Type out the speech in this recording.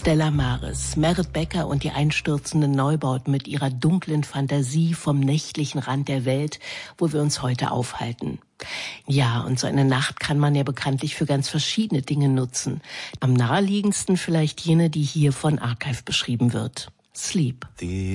Stella Maris, Merit Becker und die einstürzenden Neubauten mit ihrer dunklen Fantasie vom nächtlichen Rand der Welt, wo wir uns heute aufhalten. Ja, und so eine Nacht kann man ja bekanntlich für ganz verschiedene Dinge nutzen. Am naheliegendsten vielleicht jene, die hier von Archive beschrieben wird. Sleep.